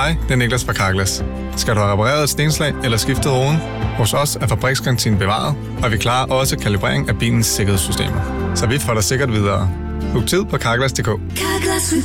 Hej, det er Niklas fra Carglass. Skal du have repareret et stenslag eller skiftet roden? Hos os er fabriksgarantien bevaret, og vi klarer også kalibrering af bilens sikkerhedssystemer. Så vi får dig sikkert videre. Book tid på Carglass.dk.